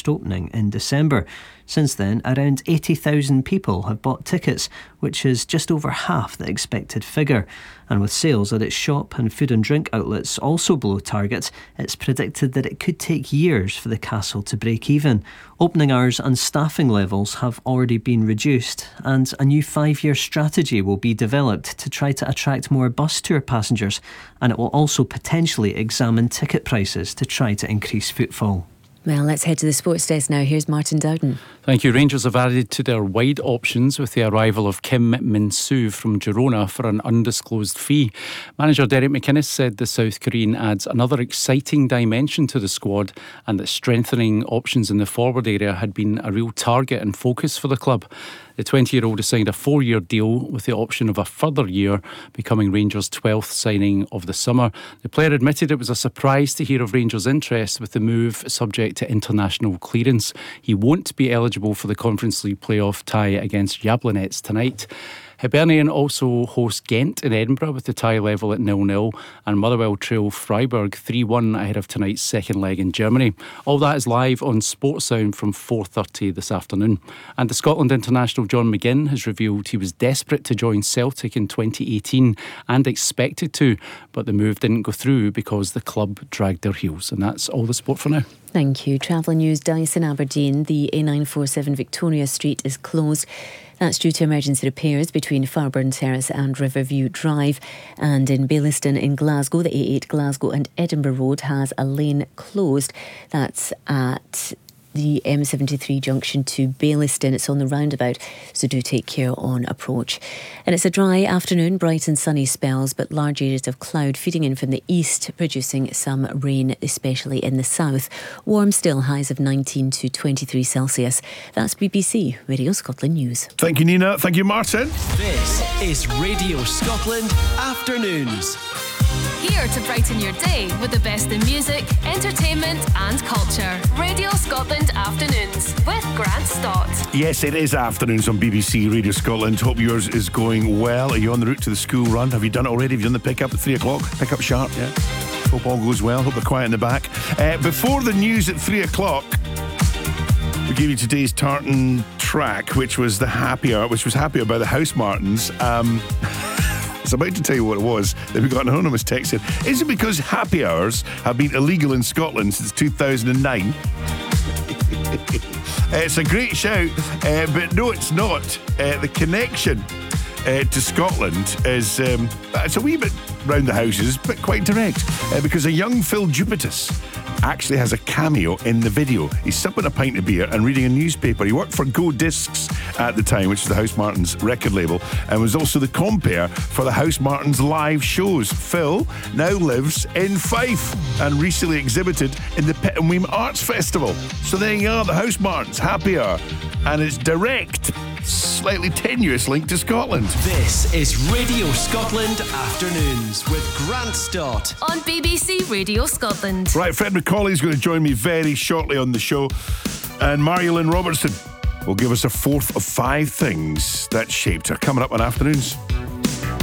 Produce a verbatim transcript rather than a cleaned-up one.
opening in December. Since then, around eighty thousand people have bought tickets, which is just over half the expected figure. And with sales at its shop and food and drink outlets also below target, it's predicted that it could take years for the castle to break even. Opening hours and staffing levels have already been reduced, and a new five-year strategy will be developed to try to attract more bus tour passengers, and it will also potentially examine ticket prices to try to increase footfall. Well, let's head to the sports desk now. Here's Martin Dowden. Thank you. Rangers have added to their wide options with the arrival of Kim Min-soo from Girona for an undisclosed fee. Manager Derek McInnes said the South Korean adds another exciting dimension to the squad and that strengthening options in the forward area had been a real target and focus for the club. The twenty-year-old has signed a four-year deal with the option of a further year, becoming Rangers' twelfth signing of the summer. The player admitted it was a surprise to hear of Rangers' interest, with the move subject to international clearance. He won't be eligible for the Conference League playoff tie against Jablonec tonight. Hibernian also host Ghent in Edinburgh with the tie level at nil nil, and Motherwell trail Freiburg three one ahead of tonight's second leg in Germany. All that is live on Sportsound from four thirty this afternoon. And the Scotland international John McGinn has revealed he was desperate to join Celtic in twenty eighteen and expected to, but the move didn't go through because the club dragged their heels. And that's all the sport for now. Thank you. Travelling news: Dice in Aberdeen. The A nine forty-seven Victoria Street is closed. That's due to emergency repairs between Farburn Terrace and Riverview Drive. And in Baillieston in Glasgow, the A eight Glasgow and Edinburgh Road has a lane closed. That's at the M seventy-three junction to Baillieston. It's on the roundabout, so do take care on approach. And it's a dry afternoon, bright and sunny spells, but large areas of cloud feeding in from the east, producing some rain, especially in the south. Warm still, highs of nineteen to twenty-three Celsius. That's B B C Radio Scotland News. Thank you, Nina. Thank you, Martin. This is Radio Scotland Afternoons. Here to brighten your day with the best in music, entertainment and culture. Radio Scotland Afternoons with Grant Stott. Yes, it is afternoons on B B C Radio Scotland. Hope yours is going well. Are you on the route to the school run? Have you done it already? Have you done the pick-up at three o'clock? Pick-up sharp, yeah? Hope all goes well. Hope they're quiet in the back. Uh, before the news at three o'clock, we gave you today's tartan track, which was the Happy Hour, which was Happy Hour by the Housemartins. Um... I was about to tell you what it was. Then we got an anonymous text in. Is it because happy hours have been illegal in Scotland since two thousand nine? It's a great shout, uh, but no, it's not. Uh, the connection uh, to Scotland is um, it's a wee bit round the houses, but quite direct, uh, because a young Phil Jupitus actually has a cameo in the video. He's sipping a pint of beer and reading a newspaper. He worked for Go Discs at the time, which is the Housemartins record label, and was also the compere for the Housemartins live shows. Phil now lives in Fife and recently exhibited in the Pittenweem Arts Festival. So there you are, the Housemartins Happy Hour, and it's direct, slightly tenuous link to Scotland. This is Radio Scotland Afternoons with Grant Stott on B B C Radio Scotland. Right, Fred McCauley is going to join me very shortly on the show, and Marilyn Robertson will give us a fourth of five things that shaped her. Coming up on Afternoons.